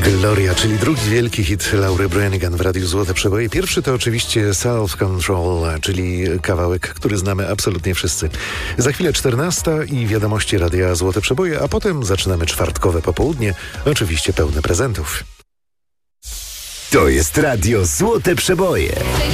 Gloria, czyli drugi wielki hit Laury Branigan w Radiu Złote Przeboje. Pierwszy to oczywiście Self Control, czyli kawałek, który znamy absolutnie wszyscy. Za chwilę 14 i wiadomości Radia Złote Przeboje, a potem zaczynamy czwartkowe popołudnie, oczywiście pełne prezentów. To jest Radio Złote Przeboje.